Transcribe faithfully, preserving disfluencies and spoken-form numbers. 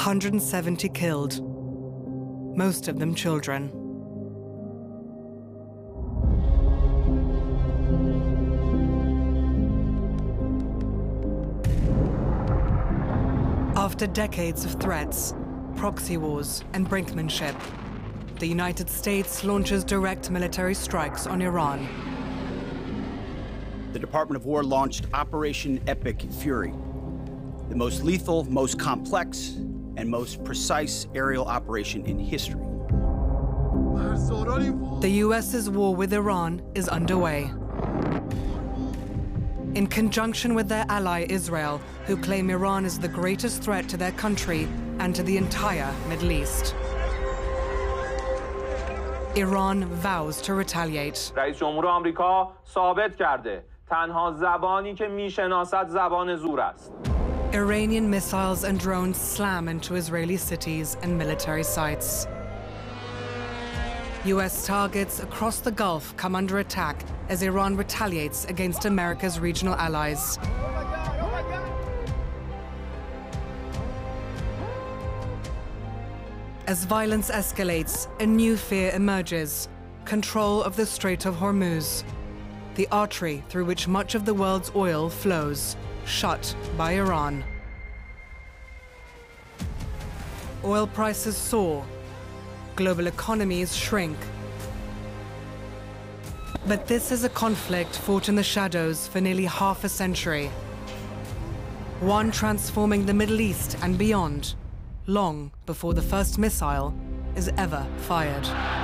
hundred seventy killed, most of them children. After decades of threats, proxy wars, and brinkmanship, the United States launches direct military strikes on Iran. The Department of War launched Operation Epic Fury, the most lethal, most complex, and most precise aerial operation in history. The U S's war with Iran is underway. In conjunction with their ally Israel, who claim Iran is the greatest threat to their country and to the entire Middle East. Iran vows to retaliate. رئیس جمهور آمریکا ثابت کرده تنها زبانی که میشناسد زبان زور است. Iranian missiles and drones slam into Israeli cities and military sites. U S targets across the Gulf come under attack as Iran retaliates against America's regional allies. As violence escalates, a new fear emerges: control of the Strait of Hormuz, the artery through which much of the world's oil flows, shut by Iran. Oil prices soar, global economies shrink. But this is a conflict fought in the shadows for nearly half a century. One transforming the Middle East and beyond, long before the first missile is ever fired.